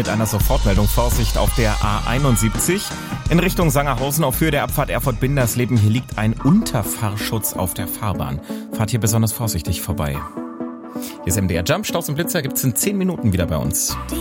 mit einer Sofortmeldung. Vorsicht auf der A71 in Richtung Sangerhausen auf Höhe der Abfahrt Erfurt-Bindersleben. Hier liegt ein Unterfahrschutz auf der Fahrbahn. Fahrt hier besonders vorsichtig vorbei. Hier ist MDR Jump. Staus und Blitzer gibt's in 10 Minuten wieder bei uns.